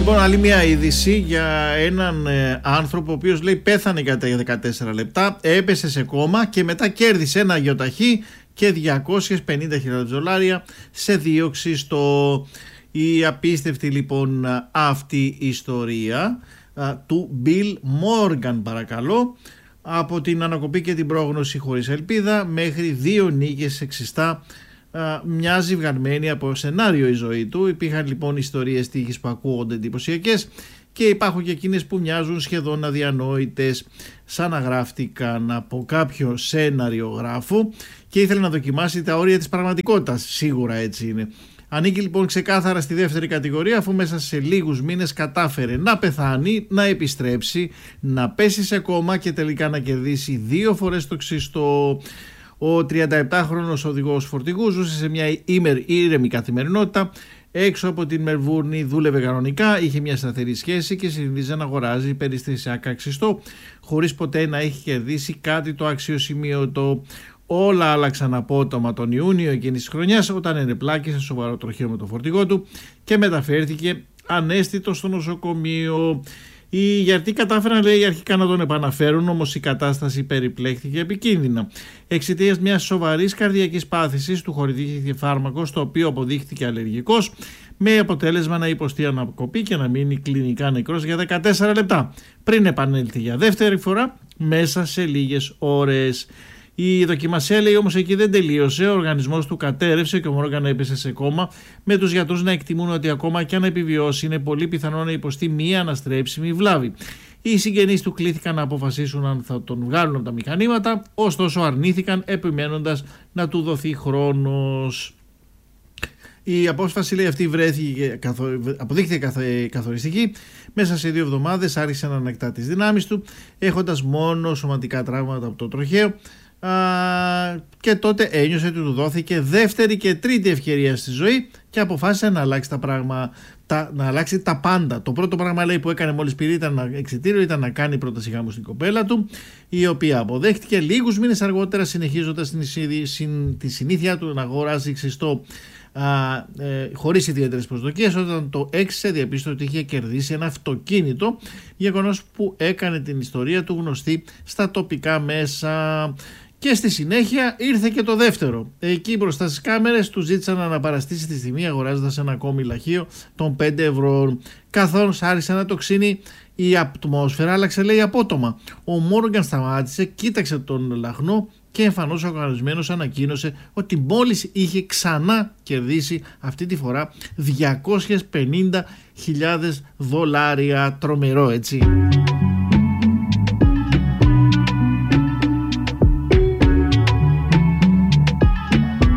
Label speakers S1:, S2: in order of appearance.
S1: Λοιπόν, άλλη μια είδηση για έναν άνθρωπο ο οποίος λέει πέθανε κατά 14 λεπτά, έπεσε σε κόμμα και μετά κέρδισε ένα αγιοταχή και $250,000 σε δίωξη η απίστευτη λοιπόν αυτή ιστορία του Bill Morgan, παρακαλώ, από την ανακοπή και την πρόγνωση χωρίς ελπίδα μέχρι 2 νίκες εξιστά. Μοιάζει βγαλμένη από σενάριο η ζωή του. Υπήρχαν λοιπόν ιστορίες τύχης που ακούγονται εντυπωσιακές και υπάρχουν και εκείνες που μοιάζουν σχεδόν αδιανόητες, σαν να γράφτηκαν από κάποιο σεναριογράφο και ήθελε να δοκιμάσει τα όρια της πραγματικότητας. Σίγουρα έτσι είναι. Ανήκει λοιπόν ξεκάθαρα στη δεύτερη κατηγορία, αφού μέσα σε λίγους μήνες κατάφερε να πεθάνει, να επιστρέψει, να πέσει σε κόμμα και τελικά να κερδίσει 2 φορές το ξύστο. Ο 37χρονος οδηγός φορτηγού ζούσε σε μια ήρεμη καθημερινότητα έξω από την Μελβούρνη, δούλευε κανονικά, είχε μια σταθερή σχέση και συνήθιζε να αγοράζει περιστασιακά ξυστό χωρίς ποτέ να έχει κερδίσει κάτι το αξιοσημείωτο. Όλα άλλαξαν απότομα τον Ιούνιο εκείνης της χρονιάς όταν ενεπλάκησε σε σοβαρό τροχαίο με το φορτηγό του και μεταφέρθηκε ανέστητο στο νοσοκομείο. Οι γιατροί κατάφεραν, λέει, αρχικά να τον επαναφέρουν, όμως η κατάσταση περιπλέχθηκε επικίνδυνα. Εξαιτίας μιας σοβαρής καρδιακής πάθησης του χορηγήθηκε φάρμακο στο οποίο αποδείχθηκε αλλεργικός, με αποτέλεσμα να υποστεί ανακοπή και να μείνει κλινικά νεκρός για 14 λεπτά, πριν επανέλθει για δεύτερη φορά μέσα σε λίγες ώρες. Η δοκιμασία, λέει, όμως εκεί δεν τελείωσε. Ο οργανισμός του κατέρευσε και ο Μόργαν έπεσε σε κόμμα, με τους γιατρούς να εκτιμούν ότι ακόμα και αν επιβιώσει είναι πολύ πιθανό να υποστεί μία αναστρέψιμη βλάβη. Οι συγγενείς του κλήθηκαν να αποφασίσουν αν θα τον βγάλουν από τα μηχανήματα, ωστόσο αρνήθηκαν, επιμένοντας να του δοθεί χρόνος. Η απόφαση, λέει, αυτή αποδείχθηκε καθοριστική. Μέσα σε 2 εβδομάδες άρχισε να ανακτά τις δυνάμεις του, έχοντας μόνο σωματικά τραύματα από το τροχαίο. Και τότε ένιωσε ότι του δόθηκε δεύτερη και τρίτη ευκαιρία στη ζωή και αποφάσισε να αλλάξει τα πράγματα, να αλλάξει τα πάντα. Το πρώτο πράγμα, λέει, που έκανε μόλις πήρε εξιτήριο ήταν να κάνει πρόταση γάμου στην κοπέλα του, η οποία αποδέχτηκε. Λίγους μήνες αργότερα, συνεχίζοντας τη συνήθεια του να αγοράζει ξυστό χωρίς ιδιαίτερες προσδοκίες, όταν το έξισε διαπίστωσε ότι είχε κερδίσει ένα αυτοκίνητο, γεγονός που έκανε την ιστορία του γνωστή στα τοπικά μέσα. Και στη συνέχεια ήρθε και το δεύτερο. Εκεί μπροστά στις κάμερες του ζήτησαν να αναπαραστήσει τη τιμή αγοράζοντας ένα ακόμη λαχείο των 5 ευρώ. Καθώς άρχισε να τοξίνει, η ατμόσφαιρα άλλαξε, λέει, απότομα. Ο Μόργαν σταμάτησε, κοίταξε τον λαχνό και εμφανώς οργανισμένος ανακοίνωσε ότι μόλις είχε ξανά κερδίσει, αυτή τη φορά $250,000. Τρομερό, έτσι.